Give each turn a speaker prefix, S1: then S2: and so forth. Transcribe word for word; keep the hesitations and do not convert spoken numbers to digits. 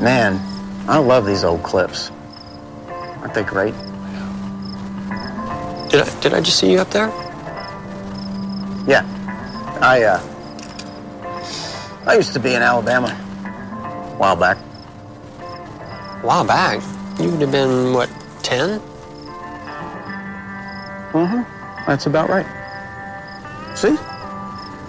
S1: Man, I love these old clips. Aren't they great?
S2: Did I, did I just see you up there?
S1: Yeah. I, uh... I used to be in Alabama. A while back.
S2: A while back? You would have been, what, ten?
S1: Mm-hmm. That's about right. See?